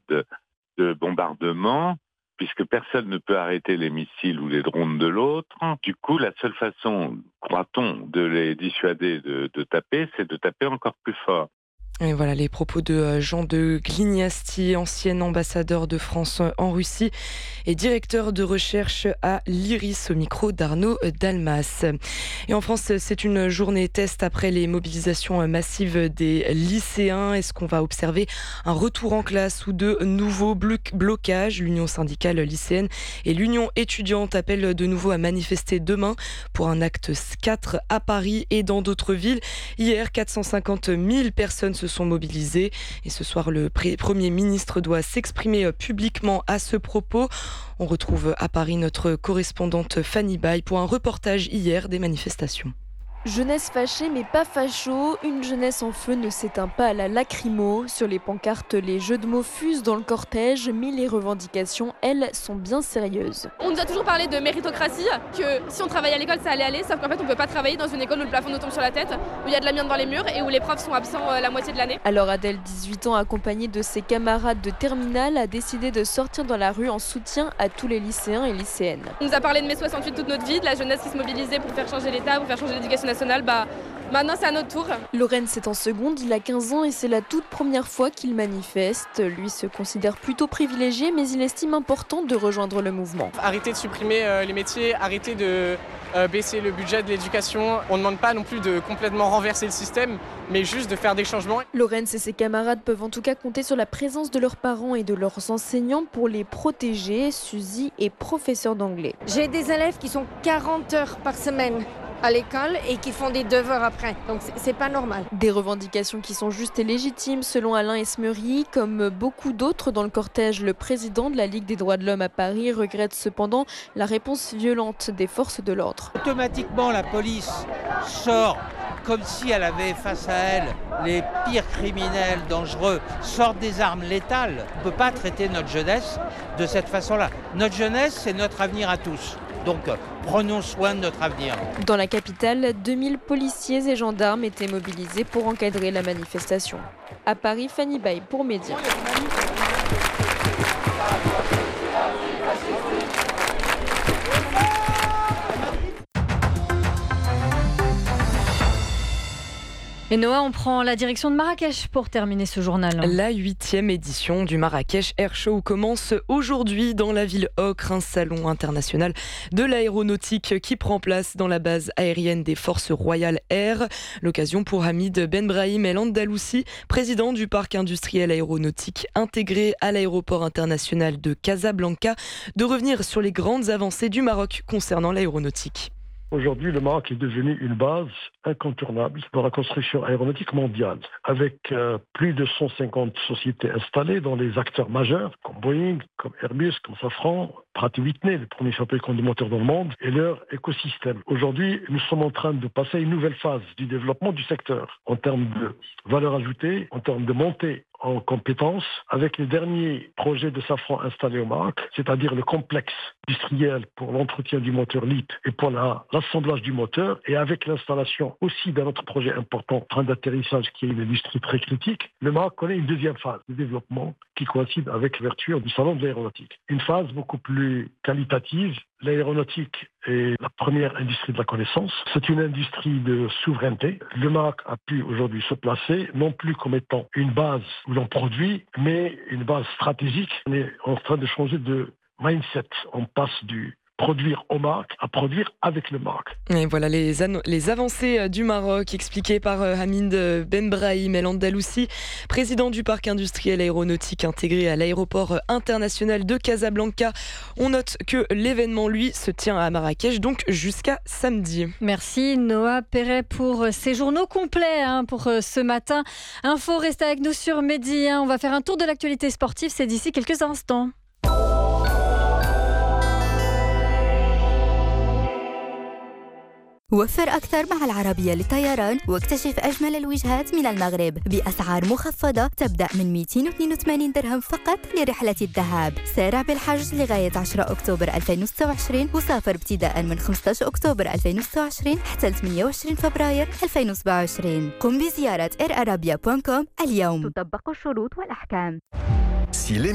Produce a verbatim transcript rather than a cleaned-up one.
de, de bombardement, puisque personne ne peut arrêter les missiles ou les drones de l'autre. Du coup, la seule façon, croit-on, de les dissuader de, de taper, c'est de taper encore plus fort. Et voilà les propos de Jean de Glignasti, ancien ambassadeur de France en Russie et directeur de recherche à l'Iris, au micro d'Arnaud Dalmas. Et en France, c'est une journée test après les mobilisations massives des lycéens. Est-ce qu'on va observer un retour en classe ou de nouveaux blocages ? L'Union syndicale lycéenne et l'Union étudiante appellent de nouveau à manifester demain pour un acte quatre à Paris et dans d'autres villes. Hier, quatre cent cinquante mille personnes se sont mobilisés et ce soir le Premier ministre doit s'exprimer publiquement à ce propos. On retrouve à Paris notre correspondante Fanny Baye pour un reportage hier des manifestations. Jeunesse fâchée mais pas facho, une jeunesse en feu ne s'éteint pas à la lacrymo. Sur les pancartes, les jeux de mots fusent dans le cortège, mais les revendications, elles, sont bien sérieuses. On nous a toujours parlé de méritocratie, que si on travaillait à l'école, ça allait aller, sauf qu'en fait on ne peut pas travailler dans une école où le plafond nous tombe sur la tête, où il y a de l'amiante dans les murs et où les profs sont absents la moitié de l'année. Alors Adèle, dix-huit ans, accompagnée de ses camarades de terminale, a décidé de sortir dans la rue en soutien à tous les lycéens et lycéennes. On nous a parlé de mai soixante-huit toute notre vie, de la jeunesse qui se mobilisait pour faire changer l'État, pour faire changer l'éducation nationale. Bah, maintenant c'est à notre tour. Lorenz est en seconde, il a quinze ans et c'est la toute première fois qu'il manifeste. Lui se considère plutôt privilégié, mais il estime important de rejoindre le mouvement. Arrêter de supprimer euh, les métiers, arrêter de euh, baisser le budget de l'éducation. On ne demande pas non plus de complètement renverser le système, mais juste de faire des changements. Lorenz et ses camarades peuvent en tout cas compter sur la présence de leurs parents et de leurs enseignants pour les protéger. Suzy est professeure d'anglais. J'ai des élèves qui sont quarante heures par semaine à l'école et qui font des devoirs après. Donc c'est pas normal. Des revendications qui sont justes et légitimes selon Alain Esmery. Comme beaucoup d'autres dans le cortège, le président de la Ligue des droits de l'homme à Paris regrette cependant la réponse violente des forces de l'ordre. Automatiquement, la police sort comme si elle avait face à elle les pires criminels dangereux, sortent des armes létales. On ne peut pas traiter notre jeunesse de cette façon-là. Notre jeunesse, c'est notre avenir à tous. Donc, prenons soin de notre avenir. Dans la capitale, deux mille policiers et gendarmes étaient mobilisés pour encadrer la manifestation. À Paris, Fanny Baye pour Média. Et Noah, on prend la direction de Marrakech pour terminer ce journal. La huitième édition du Marrakech Air Show commence aujourd'hui dans la ville ocre, un salon international de l'aéronautique qui prend place dans la base aérienne des Forces Royales Air. L'occasion pour Hamid Benbrahim El Andalousi, président du parc industriel aéronautique intégré à l'aéroport international de Casablanca, de revenir sur les grandes avancées du Maroc concernant l'aéronautique. Aujourd'hui, le Maroc est devenu une base incontournable pour la construction aéronautique mondiale, avec euh, plus de cent cinquante sociétés installées dans les acteurs majeurs, comme Boeing, comme Airbus, comme Safran, Pratt et Whitney, les premiers fabricants de moteurs dans le monde, et leur écosystème. Aujourd'hui, nous sommes en train de passer à une nouvelle phase du développement du secteur, en termes de valeur ajoutée, en termes de montée en compétences, avec les derniers projets de Safran installés au Maroc, c'est-à-dire le complexe industriel pour l'entretien du moteur L I P et pour la, l'assemblage du moteur, et avec l'installation aussi d'un autre projet important, train d'atterrissage, qui est une industrie très critique, le Maroc connaît une deuxième phase de développement qui coïncide avec l'ouverture du salon de l'aéronautique. Une phase beaucoup plus qualitative. L'aéronautique est la première industrie de la connaissance. C'est une industrie de souveraineté. Le Maroc a pu aujourd'hui se placer, non plus comme étant une base où l'on produit, mais une base stratégique. On est en train de changer de mindset. On passe du produire au Maroc à produire avec le Maroc. Et voilà les, an- les avancées du Maroc expliquées par Hamid Benbrahim El Andalousi, président du parc industriel aéronautique intégré à l'aéroport international de Casablanca. On note que l'événement, lui, se tient à Marrakech, donc jusqu'à samedi. Merci Noah Perret pour ces journaux complets hein, pour ce matin. Info, restez avec nous sur Mehdi. Hein. On va faire un tour de l'actualité sportive, c'est d'ici quelques instants. وفر أكثر مع العربية للطيران واكتشف أجمل الوجهات من المغرب بأسعار مخفضة تبدأ من مئتين واثنين وثمانين درهم فقط لرحلة الذهاب. سارع بالحجز لغاية عشرة أكتوبر ألفين وستة وعشرين وسافر ابتداء من خمسة عشر أكتوبر ألفين وستة وعشرين حتى ثمانية وعشرين فبراير ألفين وسبعة وعشرين. قم بزيارة air arabia دوت كوم اليوم. تطبق الشروط والأحكام.